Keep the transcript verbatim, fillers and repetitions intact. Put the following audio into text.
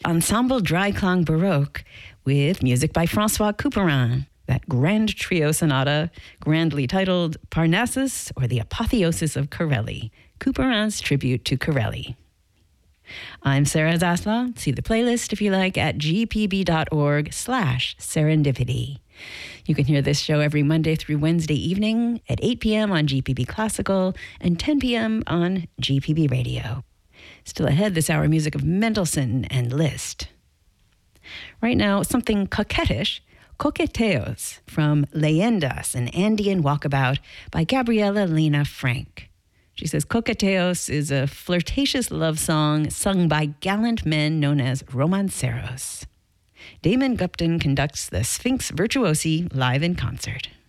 Ensemble Dreiklang Baroque with music by François Couperin, that grand trio sonata grandly titled Parnassus, or the Apotheosis of Corelli, Couperin's tribute to Corelli. I'm Sarah Zasla. See the playlist, if you like, at gpb.org slash serendipity. You can hear this show every Monday through Wednesday evening at eight p.m. on G P B Classical and ten p.m. on G P B Radio. Still ahead this hour, music of Mendelssohn and Liszt. Right now, something coquettish, Coqueteos from Leyendas, an Andean walkabout by Gabriela Lena Frank. She says Coqueteos is a flirtatious love song sung by gallant men known as romanceros. Damon Gupton conducts the Sphinx Virtuosi live in concert.